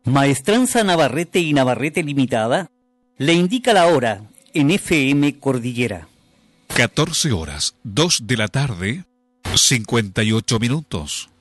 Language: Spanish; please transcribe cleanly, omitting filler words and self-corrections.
Maestranza Navarrete y Navarrete Limitada le indica la hora en FM Cordillera. 14 horas, 2 de la tarde, 58 minutos.